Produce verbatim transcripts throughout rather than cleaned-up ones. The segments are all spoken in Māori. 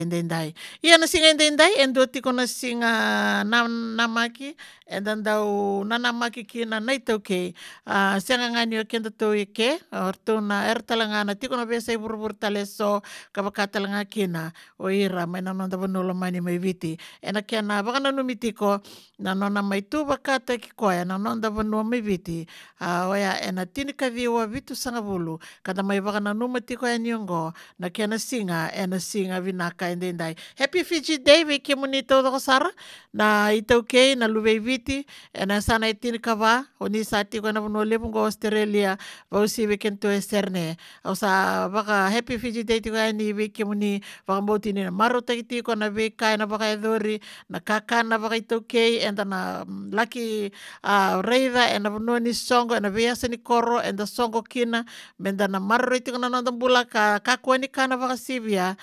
Endendai. Ia na singa endendai endo tiko na singa na namaki endandau na namaki kina nai tauke uh, sianga ngani o kenda tau ike orto na er talangana tiko na besa ibur tale so kabaka talanga kina o ira mai na nonda vanula mani mai viti ena kena baka na numi tiko na nona mai tu bakata ki koya na nonda vanua mai viti uh, oya ena tini kaviwa vitu sanga bulu kada mai baka na numa tiko ya niongo na kena singa ena singa vinaka endendai. Happy Fiji Day we ke muni todo sara na itauke na luve viti na sana itini kava oni sati ko na no lebu go Australia va usi we kento eserne au sa baka Happy Fiji Day tiko ani we ke muni baka mboti ni maro takiti ko na we kai na baka edori na kaka na baka itauke enda na lucky uh, reida ena no ni songo ena we asa ni koro enda songo kina menda na maro tiko na nonda bula ka kakua ni kana baka sivia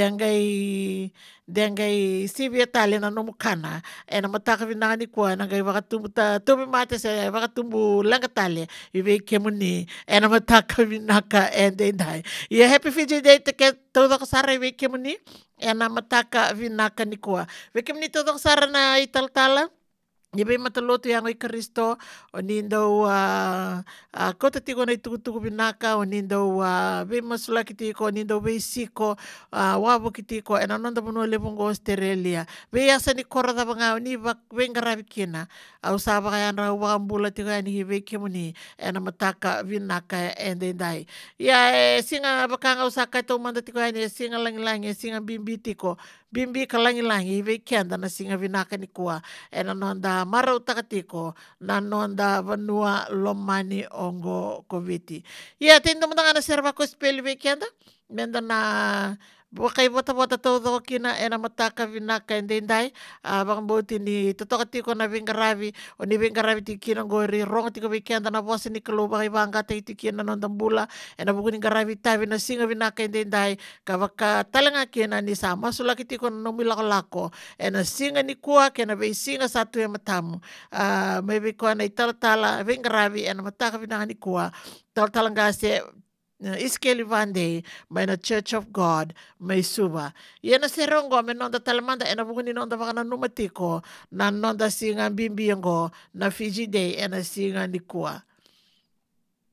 dengai dengai sivia tali na no mukana ena mataka vinani kwa na gai vakatumbu ta tobi mate se vakatumbu langa tali iwe kemuni ena mataka vinaka ende dai ia Happy Fiji Day te ke todo kasara iwe kemuni ena mataka vinaka ni kwa we kemuni todo kasara na ital-tala Ibe mataloto yang oi Kristo onindo uh, uh, kota tiko na itukutuku binaka onindo uh, be masula kitiko onindo be siko uh, wabo kitiko ena nonda puno lebongo Australia be yasa ni kora da banga ni bak benga rabikina au saba kaya na wambula tiko yani be kemuni ena mataka binaka ende dai ya e, singa bakanga usaka to manda tiko yani singa langi-langi singa bimbi tiko bimbi kalangi-langi be kenda na singa binaka ni kuwa ena nonda marau takatiko na nonda vanua lomani ongo koviti. Ia tendo mtanga na serva ko speli weekenda menda na Wakai bota-bota todo kina ena mataka vinaka endendai uh, bang boti ni totoka tiko na vingaravi o ni vingaravi tikina gori ronga tiko weekenda na bosa ni kalo bakai bangka te tikina nondang bula ena buku ni garavi tavi na singa vinaka endendai kavaka talanga kina ni sama sulaki tiko no milako-lako ena singa ni kuwa kena bei singa satu ya matamu uh, mai bei kuwa na itala-tala vingaravi ena mataka vinaka ni kuwa tala-tala ngase Uh, iskeli vande may na Church of God may suba. Yan na serongo may nonda talamanda ena bukuni nonda baka na numatiko na nonda singa bimbiyango na Fiji Day ena singa ni kuwa.